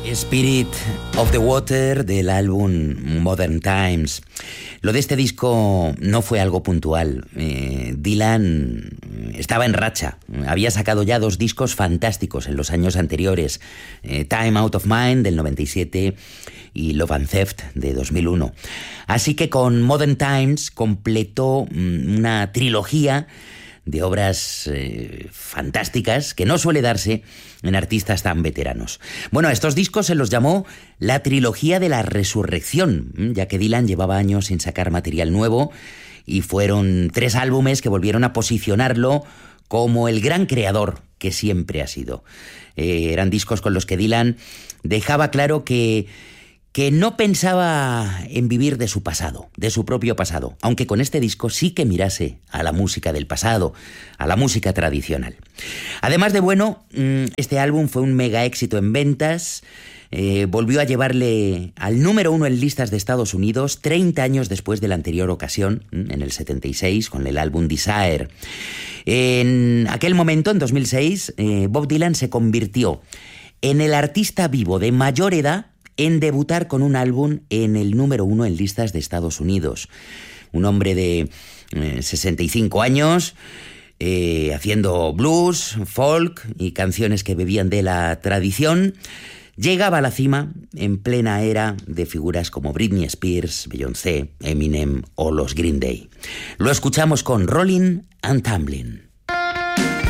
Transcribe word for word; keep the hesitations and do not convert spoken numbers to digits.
Spirit of the Water del álbum Modern Times. Lo de este disco no fue algo puntual. Eh, Dylan estaba en racha. Había sacado ya dos discos fantásticos en los años anteriores. Eh, Time Out of Mind del noventa y siete y Love and Theft de dos mil uno. Así que con Modern Times completó mm, una trilogía de obras eh, fantásticas que no suele darse en artistas tan veteranos. Bueno, a estos discos se los llamó la trilogía de la resurrección, ya que Dylan llevaba años sin sacar material nuevo y fueron tres álbumes que volvieron a posicionarlo como el gran creador que siempre ha sido. Eh, eran discos con los que Dylan dejaba claro que que no pensaba en vivir de su pasado, de su propio pasado, aunque con este disco sí que mirase a la música del pasado, a la música tradicional. Además de bueno, este álbum fue un mega éxito en ventas, eh, volvió a llevarle al número uno en listas de Estados Unidos treinta años después de la anterior ocasión, en el setenta y seis, con el álbum Desire. En aquel momento, en dos mil seis, eh, Bob Dylan se convirtió en el artista vivo de mayor edad en debutar con un álbum en el número uno en listas de Estados Unidos. Un hombre de eh, sesenta y cinco años, eh, haciendo blues, folk y canciones que bebían de la tradición, llegaba a la cima en plena era de figuras como Britney Spears, Beyoncé, Eminem o los Green Day. Lo escuchamos con Rolling and Tumbling.